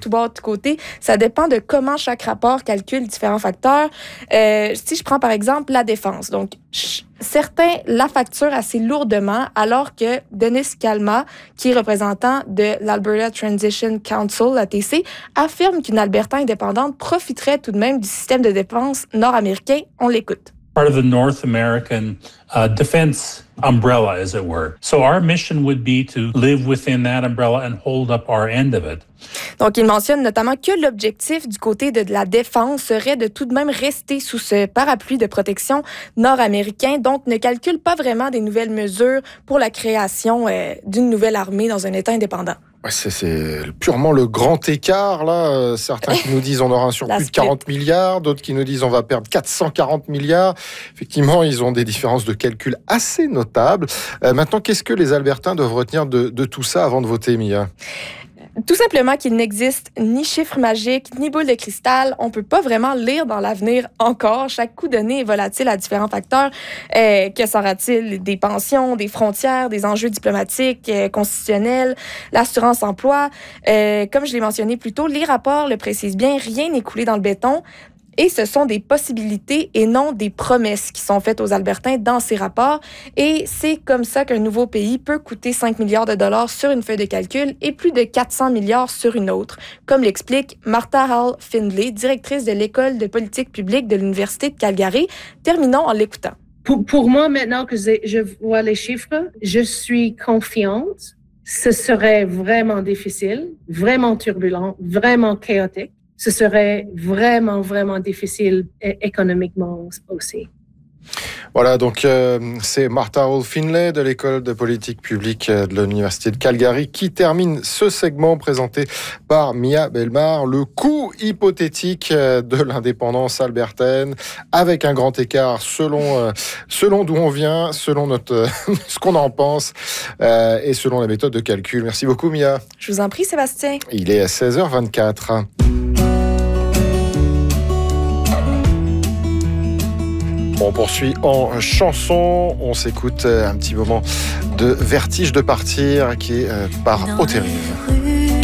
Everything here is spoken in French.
tout bas, de tout côté. Ça dépend de comment chaque rapport calcule différents facteurs. Si je prends par exemple la défense, donc certains la facturent assez lourdement, alors que Dennis Kalma, qui est représentant de l'Alberta Transition Council, l'ATC, affirme qu'une Alberta indépendante profiterait tout de même du système de défense nord-américain. On l'écoute. Part of the North American defense umbrella, as it were. So our mission would be to live within that umbrella and hold up our end of it. Donc, il mentionne notamment que l'objectif du côté de la défense serait de tout de même rester sous ce parapluie de protection nord-américain, donc ne calcule pas vraiment des nouvelles mesures pour la création d'une nouvelle armée dans un État indépendant. Ouais, c'est purement le grand écart, là. Certains qui nous disent on aura un surplus de 40 milliards, d'autres qui nous disent on va perdre 440 milliards. Effectivement, ils ont des différences de calcul assez notables. Maintenant, qu'est-ce que les Albertains doivent retenir de tout ça avant de voter, Mia ? Tout simplement qu'il n'existe ni chiffre magique, ni boule de cristal. On peut pas vraiment lire dans l'avenir encore. Chaque coup donné est volatile à différents facteurs. Que sera-t-il des pensions, des frontières, des enjeux diplomatiques, constitutionnels, l'assurance-emploi? Comme je l'ai mentionné plus tôt, les rapports le précisent bien, rien n'est coulé dans le béton. Et ce sont des possibilités et non des promesses qui sont faites aux Albertains dans ces rapports. Et c'est comme ça qu'un nouveau pays peut coûter 5 milliards de dollars sur une feuille de calcul et plus de 400 milliards sur une autre, comme l'explique Martha Hall Findlay, directrice de l'École de politique publique de l'Université de Calgary. Terminons en l'écoutant. Pour moi, maintenant que je vois les chiffres, je suis confiante. Ce serait vraiment difficile, vraiment turbulent, vraiment chaotique. Ce serait vraiment, vraiment difficile économiquement aussi. Voilà, donc c'est Martha Hall Findlay de l'École de politique publique de l'Université de Calgary qui termine ce segment présenté par Mia Bellemare. Le coût hypothétique de l'indépendance albertaine avec un grand écart selon d'où on vient, selon ce qu'on en pense et selon la méthode de calcul. Merci beaucoup, Mia. Je vous en prie, Sébastien. Il est à 16h24. On poursuit en chanson, on s'écoute un petit moment de Vertige de partir qui est par Haute-Rive.